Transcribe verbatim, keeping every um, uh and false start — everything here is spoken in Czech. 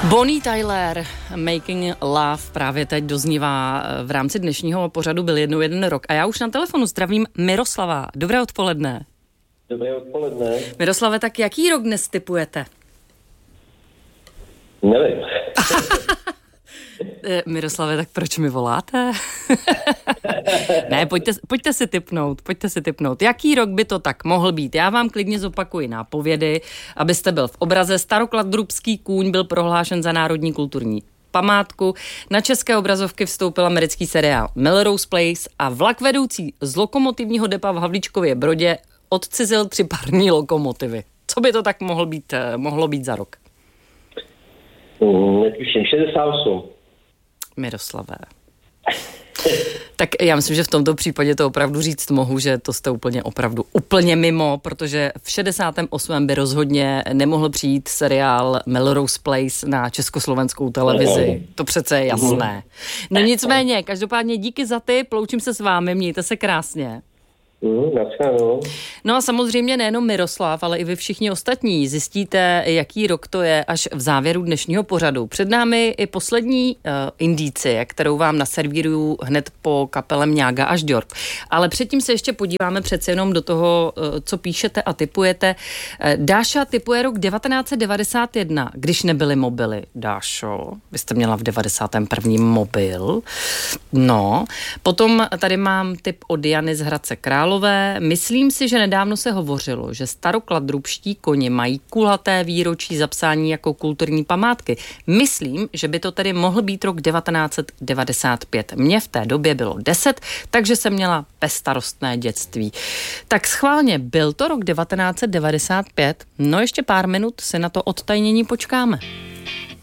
Bonnie Tyler, Making Love, právě teď doznívá v rámci dnešního pořadu Byl jednou jeden rok. A já už na telefonu zdravím Miroslava. Dobré odpoledne. Dobré odpoledne. Miroslave, tak jaký rok dnes tipujete? Nevím. Miroslave, tak proč mi voláte? Ne, pojďte, pojďte si tipnout, pojďte si tipnout. Jaký rok by to tak mohl být? Já vám klidně zopakuji nápovědy, abyste byl v obraze. Starokladrubský kůň byl prohlášen za národní kulturní památku. Na české obrazovky vstoupil americký seriál Melrose Place a vlak vedoucí z lokomotivního depa v Havlíčkově Brodě odcizil tři parní lokomotivy. Co by to tak mohlo být, mohlo být za rok? Netuším, šedesát osm. Miroslave. Tak já myslím, že v tomto případě to opravdu říct mohu, že to jste úplně opravdu úplně mimo, protože v šedesátém osmém by rozhodně nemohl přijít seriál Melrose Place na československou televizi. To přece je jasné. No nicméně, každopádně díky za tip, loučím se s vámi, mějte se krásně. Mm, no a samozřejmě nejenom Miroslav, ale i vy všichni ostatní zjistíte, jaký rok to je až v závěru dnešního pořadu. Před námi i poslední uh, indicie, kterou vám naservíruju hned po kapele Mňága až Djorb. Ale předtím se ještě podíváme přece jenom do toho, uh, co píšete a tipujete. Uh, Dáša tipuje rok devatenáct set devadesát jedna, když nebyly mobily. Dášo, vy jste měla v devadesátém prvním mobil. No, potom tady mám tip od Jany z Hradce Králové. Myslím si, že nedávno se hovořilo, že starokladrubští koni mají kulaté výročí zapsání jako kulturní památky. Myslím, že by to tedy mohl být rok devatenáct set devadesát pět. Mně v té době bylo deset, takže jsem měla bezstarostné dětství. Tak schválně, byl to rok devatenáct set devadesát pět? No ještě pár minut si na to odtajnění počkáme.